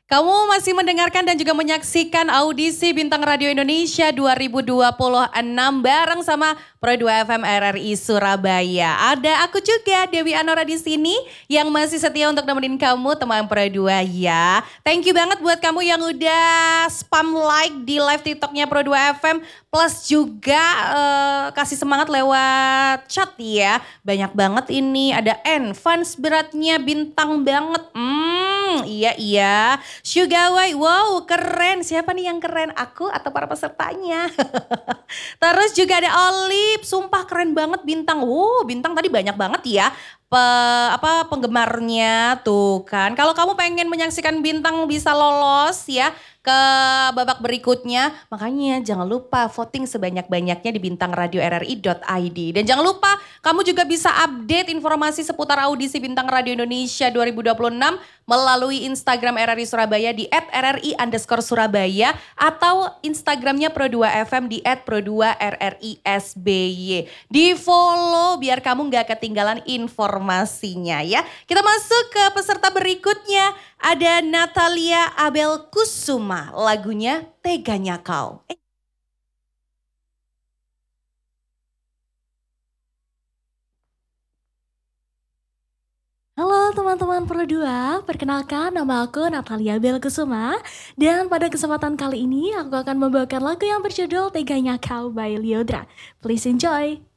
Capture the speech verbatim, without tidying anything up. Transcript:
Kamu masih mendengarkan dan juga menyaksikan audisi Bintang Radio Indonesia dua ribu dua puluh enam bareng sama Pro dua F M R R I Surabaya. Ada aku juga Dewi Anora di sini yang masih setia untuk nemenin kamu teman Pro dua ya. Thank you banget buat kamu yang udah spam like di live TikToknya Pro dua F M plus juga uh, kasih semangat lewat chat ya. Banyak banget ini, ada N fans beratnya bintang banget. Hmm, iya iya. Sugawai, wow keren. Siapa nih yang keren? Aku atau para pesertanya? Terus juga ada Olip, sumpah keren banget bintang. Wow, bintang tadi banyak banget ya. Pe, apa penggemarnya tuh kan. Kalau kamu pengen menyaksikan bintang bisa lolos ya ke babak berikutnya. Makanya jangan lupa voting sebanyak-banyaknya di bintang radio r r i dot i d. Dan jangan lupa kamu juga bisa update informasi seputar audisi Bintang Radio Indonesia dua ribu dua puluh enam melalui Instagram R R I Surabaya di at r r i underscore Surabaya atau Instagramnya Pro dua F M di at pro dua r r i s b y. Di follow biar kamu gak ketinggalan informasinya ya. Kita masuk ke peserta berikutnya. Ada Natalia Abel Kusuma, lagunya Teganya Kau. Eh. Halo teman-teman Pro dua, perkenalkan nama aku Natalia Abel Kusuma. Dan pada kesempatan kali ini aku akan membawakan lagu yang berjudul Teganya Kau by Lyodra. Please enjoy.